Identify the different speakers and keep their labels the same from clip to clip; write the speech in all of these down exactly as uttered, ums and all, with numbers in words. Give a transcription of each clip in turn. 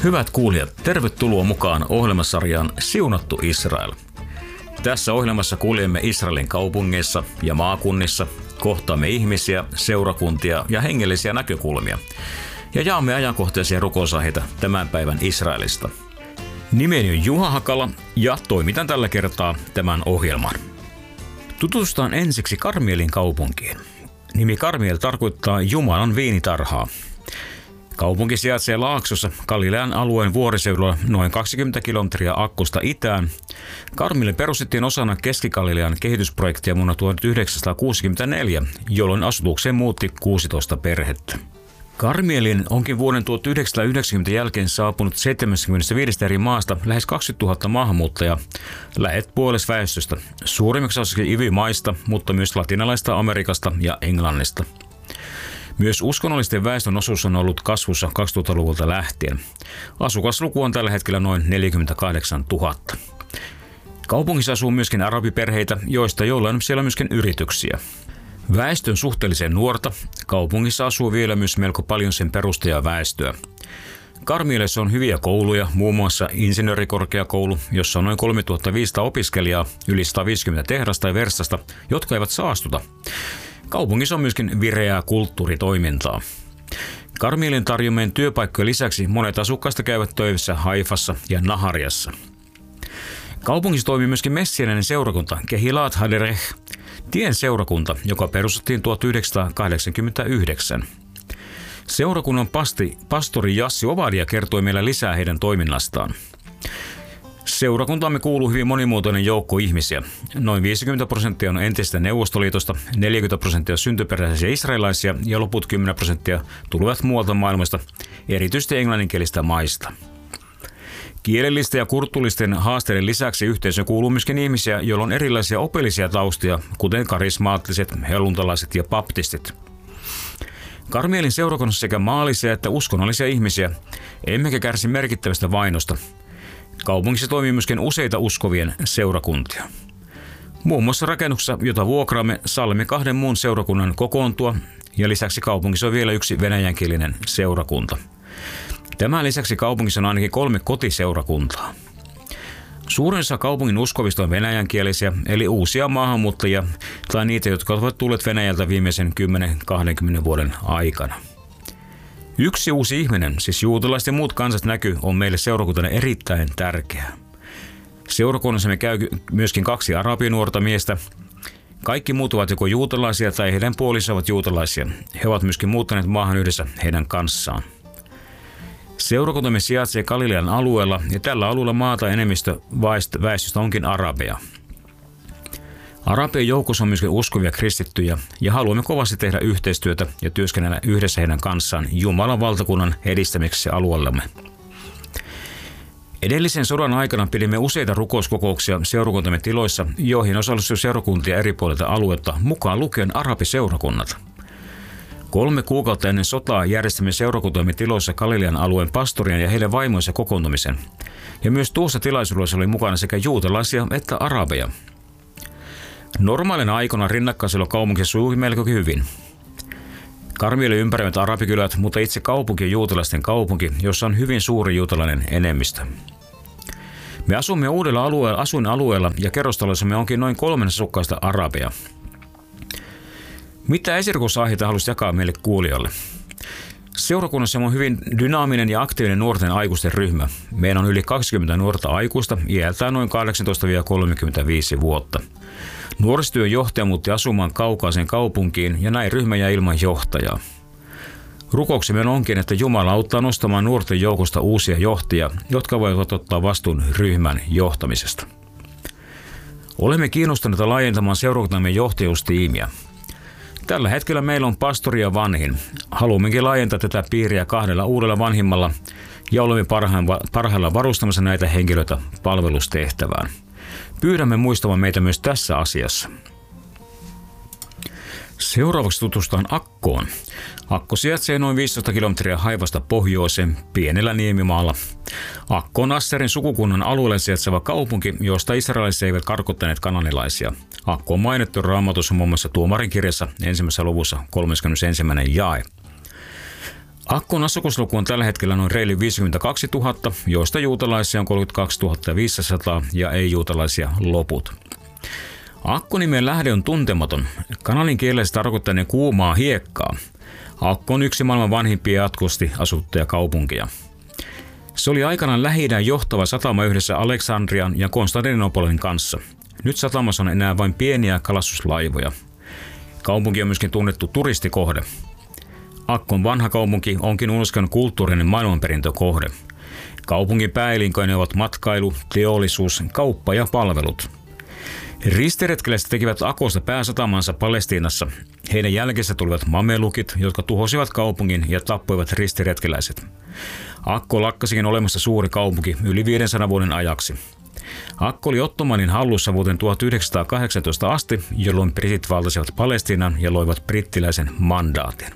Speaker 1: Hyvät kuulijat, tervetuloa mukaan ohjelmasarjaan Siunattu Israel. Tässä ohjelmassa kuljemme Israelin kaupungeissa ja maakunnissa, kohtaamme ihmisiä, seurakuntia ja hengellisiä näkökulmia ja jaamme ajankohtaisia rukousaiheita tämän päivän Israelista. Nimeni on Juha Hakala ja toimitan tällä kertaa tämän ohjelman. Tutustutaan ensiksi Karmielin kaupunkiin. Nimi Karmiel tarkoittaa Jumalan viinitarhaa. Kaupunki sijaitsee Laaksossa Galilean alueen vuoriseudulla noin kaksikymmentä kilometriä Akkosta itään. Karmiel perustettiin osana Keski-Galilean kehitysprojektia vuonna tuhatyhdeksänsataakuusikymmentäneljä, jolloin asutukseen muutti kuusitoista perhettä. Karmielin onkin vuoden tuhatyhdeksänsataayhdeksänkymmentä jälkeen saapunut seitsemänkymmentäviisi eri maasta lähes kaksikymmentätuhatta maahanmuuttajaa lähes puolesta väestöstä, suurimmaksi osaksi I V Y-maista, mutta myös latinalaista Amerikasta ja Englannista. Myös uskonnollisten väestön osuus on ollut kasvussa kaksituhattaluvulta lähtien. Asukasluku on tällä hetkellä noin neljäkymmentäkahdeksantuhatta. Kaupungissa asuu myöskin arabiperheitä, joista joillain on siellä myöskin yrityksiä. Väestön suhteellisen nuorta, kaupungissa asuu vielä myös melko paljon sen perustajaväestöä. Karmielessä on hyviä kouluja, muun muassa insinöörikorkeakoulu, jossa on noin kolmetuhattaviisisataa opiskelijaa, yli sata viisikymmentä tehdasta ja versasta, jotka eivät saastuta. Kaupungissa on myöskin vireää kulttuuritoimintaa. Karmielin tarjoamien työpaikkojen lisäksi monet asukkaista käyvät töissä Haifassa ja Nahariassa. Kaupungissa toimii myöskin messianinen seurakunta Kehilat Haderech, tien seurakunta, joka perustettiin tuhatyhdeksänsataakahdeksankymmentäyhdeksän. Seurakunnan pasti, pastori Jassi Ovadia kertoi meille lisää heidän toiminnastaan. Seurakuntaamme kuuluu hyvin monimuotoinen joukko ihmisiä. Noin viisikymmentä prosenttia on entisestä Neuvostoliitosta, neljäkymmentä prosenttia syntyperäisiä israelaisia ja loput kymmenen prosenttia tulevat muualta maailmasta, erityisesti englanninkielistä maista. Kielellisten ja kulttuuristen haasteiden lisäksi yhteisöön kuuluu myöskin ihmisiä, joilla on erilaisia opillisia taustia, kuten karismaattiset, helluntalaiset ja baptistit. Karmielin seurakunnassa sekä maallisia että uskonnollisia ihmisiä, emmekä kärsi merkittävästä vainosta. Kaupungissa toimii myöskin useita uskovien seurakuntia. Muun muassa rakennuksessa, jota vuokraamme, sallimme kahden muun seurakunnan kokoontua, ja lisäksi kaupungissa on vielä yksi venäjänkielinen seurakunta. Tämän lisäksi kaupungissa on ainakin kolme kotiseurakuntaa. Suurin osa kaupungin uskovista on venäjänkielisiä, eli uusia maahanmuuttajia tai niitä, jotka ovat tulleet Venäjältä viimeisen kymmenen kaksikymmentä vuoden aikana. Yksi uusi ihminen, siis juutalaiset ja muut kansat näky, on meille seurakuntana erittäin tärkeää. Seurakunnassamme käy myöskin kaksi arabinuorta miestä. Kaikki muut ovat joko juutalaisia tai heidän puolisonsa ovat juutalaisia. He ovat myöskin muuttaneet maahan yhdessä heidän kanssaan. Seurakuntamme sijaitsee Galilean alueella ja tällä alueella maata enemmistö väestöstä onkin arabeja. Arabien joukossa on myöskin uskovia kristittyjä ja haluamme kovasti tehdä yhteistyötä ja työskennellä yhdessä heidän kanssaan Jumalan valtakunnan edistämiseksi alueellamme. Edellisen sodan aikana pidimme useita rukouskokouksia seurakuntamme tiloissa, joihin osallistui seurakuntia eri puolilta aluetta, mukaan lukien arabiseurakunnat. Kolme kuukautta ennen sotaa järjestimme seurakuntamme tiloissa Galilean alueen pastorien ja heidän vaimoinsa kokoontumisen. Ja myös tuossa tilaisuudessa oli mukana sekä juutalaisia että arabeja. Normaalina aikana rinnakkaisella kaupungissa sujui melko hyvin. Karmielin ympäröivät arabikylät, mutta itse kaupunki on juutalaisten kaupunki, jossa on hyvin suuri juutalainen enemmistö. Me asumme uudella alueella, asuinalueella ja kerrostalossamme onkin noin kolmen asukkaista arabeja. Mitä esirukosaiheita haluaisit jakaa meille kuulijoille? Seurakunnassa on hyvin dynaaminen ja aktiivinen nuorten aikuisten ryhmä. Meillä on yli kaksikymmentä nuorta aikuista, iältään noin kahdeksantoista kolmekymmentäviisi vuotta. Nuorisotyön johtaja muutti asumaan kaukaiseen kaupunkiin ja näin ryhmä jäi ilman johtajaa. Rukouksemme onkin, että Jumala auttaa nostamaan nuorten joukosta uusia johtajia, jotka voivat ottaa vastuun ryhmän johtamisesta. Olemme kiinnostuneita laajentamaan seurakuntamme johtajuustiimiä. Tällä hetkellä meillä on pastori ja vanhin. Haluammekin laajentaa tätä piiriä kahdella uudella vanhimmalla ja olemme parhaillaan varustamassa näitä henkilöitä palvelustehtävään. Pyydämme muistamaan meitä myös tässä asiassa. Seuraavaksi tutustutaan Akkoon. Akko sijaitsee noin viisitoista kilometriä Haifasta pohjoiseen pienellä niemimaalla. Akko on Asserin sukukunnan alueelle sijaitseva kaupunki, josta israelilaiset eivät karkottaneet kananilaisia. Akko on mainittu Raamatussa muun muassa Tuomarin kirjassa ensimmäisessä luvussa kolmaskymmenesensimmäinen jae. Akkon asukasluku on tällä hetkellä noin reilu viisikymmentäkaksituhatta, joista juutalaisia on kolmekymmentäkaksituhatta ja ei-juutalaisia loput. Akko-nimen lähde on tuntematon. Kananin kielellä se tarkoittaa kuumaa hiekkaa. Akko on yksi maailman vanhimpia jatkuvasti asuttuja kaupunkia. Se oli aikanaan Lähi-idän johtava satama yhdessä Aleksandrian ja Konstantinopolin kanssa. Nyt satamassa on enää vain pieniä kalastuslaivoja. Kaupunki on myöskin tunnettu turistikohde. Akkon vanha kaupunki onkin Unescon kulttuurinen maailmanperintökohde. Kaupungin pääelinkeinoja ovat matkailu, teollisuus, kauppa ja palvelut. Ristiretkeläiset tekivät Akosta pääsatamansa Palestiinassa. Heidän jälkeensä tulivat mamelukit, jotka tuhosivat kaupungin ja tappoivat ristiretkeläiset. Akko lakkasikin olemassa suuri kaupunki yli viidensadan vuoden ajaksi. Akko oli Ottomanin hallussa vuoteen tuhatyhdeksänsataakahdeksantoista asti, jolloin britit valtasivat Palestiinan ja loivat brittiläisen mandaatin.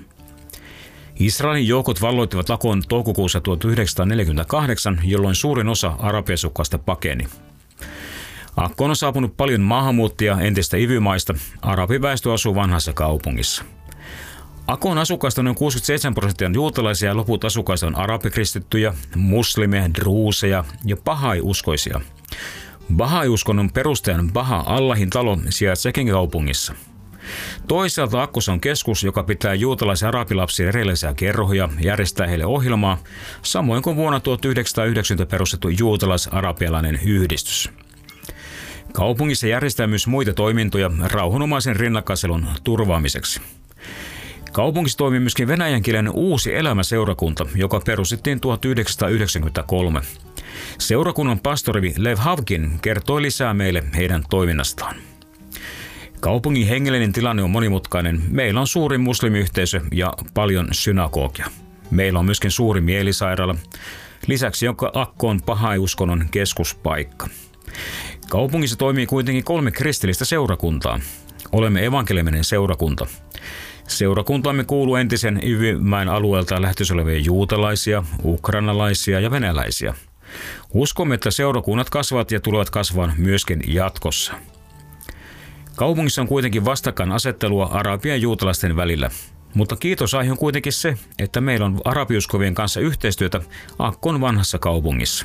Speaker 1: Israelin joukot valloittivat Akon toukokuussa tuhatyhdeksänsataaneljäkymmentäkahdeksan, jolloin suurin osa arabiasukkaista pakeni. Akkoon on saapunut paljon maahanmuuttajia entistä ivymaista. Arabiväestö asuu vanhassa kaupungissa. Akon asukkaista noin kuusikymmentäseitsemän prosenttia on juutalaisia ja loput asukkaista on arabikristittyjä, muslimeja, druuseja ja bahai-uskoisia. Bahai-uskonnon perustajan Baha Allahin talo sijaitseekin kaupungissa. Toisaalta Akkossa on keskus, joka pitää juutalaisia arabilapsia erillisiä kerhoja ja järjestää heille ohjelmaa, samoin kuin vuonna tuhatyhdeksänsataayhdeksänkymmentä perustettu juutalais-arabialainen yhdistys. Kaupungissa järjestää myös muita toimintoja rauhanomaisen rinnakkaiselon turvaamiseksi. Kaupungissa toimii myöskin venäjänkielinen Uusi elämä-seurakunta, joka perustettiin tuhatyhdeksänsataayhdeksänkymmentäkolme. Seurakunnan pastori Lev Havkin kertoi lisää meille heidän toiminnastaan. Kaupungin hengellinen tilanne on monimutkainen. Meillä on suuri muslimiyhteisö ja paljon synagogia. Meillä on myöskin suuri mielisairaala. Lisäksi joka Akko on bahai-uskonnon keskuspaikka. Kaupungissa toimii kuitenkin kolme kristillistä seurakuntaa. Olemme evankeliminen seurakunta. Seurakuntaamme kuuluu entisen Ivymäen alueelta lähtöisin olevia juutalaisia, ukrainalaisia ja venäläisiä. Uskomme, että seurakunnat kasvavat ja tulevat kasvamaan myöskin jatkossa. Kaupungissa on kuitenkin vastakkainasettelua arabien ja juutalaisten välillä. Mutta kiitosaihe on kuitenkin se, että meillä on arabiuskovien kanssa yhteistyötä Akkon vanhassa kaupungissa.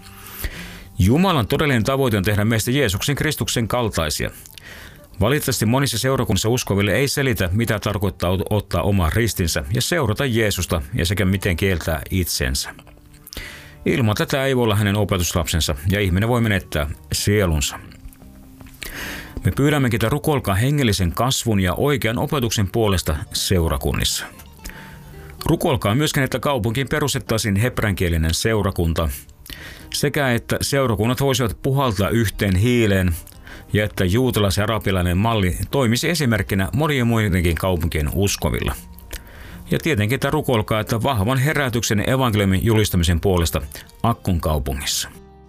Speaker 1: Jumalan todellinen tavoite on tehdä meistä Jeesuksen Kristuksen kaltaisia. Valitettavasti monissa seurakunnissa uskoville ei selitä, mitä tarkoittaa ottaa oma ristinsä ja seurata Jeesusta ja sekä miten kieltää itsensä. Ilman tätä ei voi olla hänen opetuslapsensa ja ihminen voi menettää sielunsa. Me pyydämmekin, että rukoilkaa hengellisen kasvun ja oikean opetuksen puolesta seurakunnissa. Rukoilkaa myöskin, että kaupunkiin perustettaisiin hebreankielinen seurakunta, sekä että seurakunnat voisivat puhaltaa yhteen hiileen ja että juutalais- ja arabilainen malli toimisi esimerkkinä monien muidenkin kaupunkien uskovilla. Ja tietenkin, että rukoilkaa, että vahvan herätyksen evankeliumin julistamisen puolesta Akkon kaupungissa.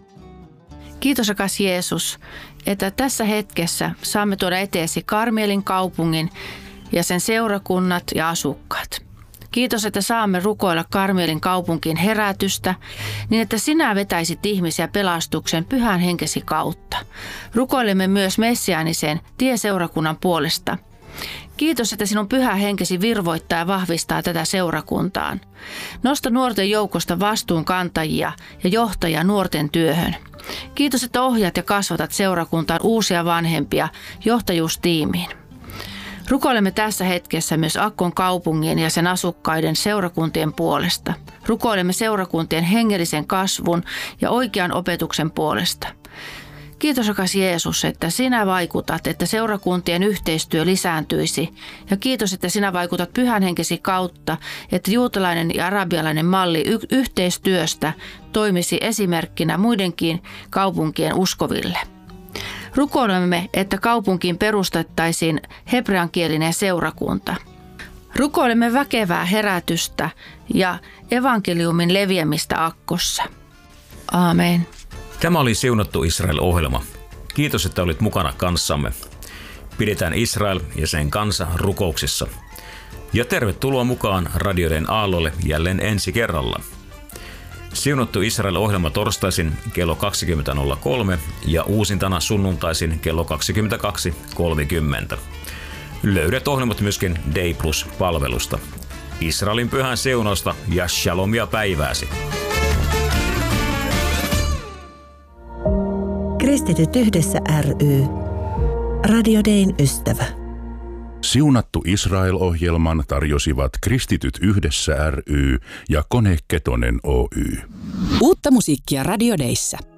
Speaker 2: Kiitos rakas Jeesus, että tässä hetkessä saamme tuoda eteesi Karmielin kaupungin ja sen seurakunnat ja asukkaat. Kiitos, että saamme rukoilla Karmielin kaupunkiin herätystä, niin että sinä vetäisit ihmisiä pelastuksen pyhän henkesi kautta. Rukoilemme myös messiaanisen tieseurakunnan puolesta. Kiitos, että sinun pyhä henkesi virvoittaa ja vahvistaa tätä seurakuntaan. Nosta nuorten joukosta vastuunkantajia ja johtajia nuorten työhön. Kiitos, että ohjaat ja kasvatat seurakuntaan uusia vanhempia johtajuustiimiin. Rukoilemme tässä hetkessä myös Akkon kaupungin ja sen asukkaiden seurakuntien puolesta. Rukoilemme seurakuntien hengellisen kasvun ja oikean opetuksen puolesta. Kiitos rakas Jeesus, että sinä vaikutat, että seurakuntien yhteistyö lisääntyisi. Ja kiitos, että sinä vaikutat pyhän henkesi kautta, että juutalainen ja arabialainen malli y- yhteistyöstä toimisi esimerkkinä muidenkin kaupunkien uskoville. Rukoilemme, että kaupunkiin perustettaisiin hebreankielinen seurakunta. Rukoilemme väkevää herätystä ja evankeliumin leviämistä Akkossa. Aamen.
Speaker 1: Tämä oli Siunattu Israel-ohjelma. Kiitos, että olit mukana kanssamme. Pidetään Israel ja sen kansa rukouksissa. Ja tervetuloa mukaan radioiden aallolle jälleen ensi kerralla. Siunattu Israel-ohjelma torstaisin kello kaksikymmentä nolla kolme ja uusintana sunnuntaisin kello kaksikymmentäkaksi kolmekymmentä. Löydät ohjelmat myöskin Day Plus-palvelusta. Israelin pyhän siunosta ja shalomia päivääsi.
Speaker 3: Kristityt yhdessä ry. Radio Dayn ystävä.
Speaker 4: Siunattu Israel-ohjelman tarjosivat Kristityt yhdessä ry ja Kone Ketonen Oy.
Speaker 5: Uutta musiikkia Radio Dayssä.